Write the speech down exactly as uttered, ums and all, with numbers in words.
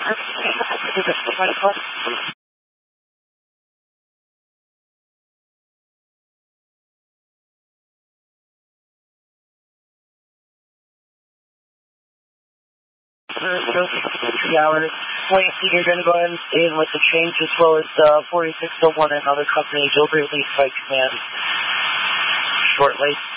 Yeah, when it's wait, you're going to go ahead and stay in with the change as well as uh, forty-six oh one and other companies. You'll be released by command shortly.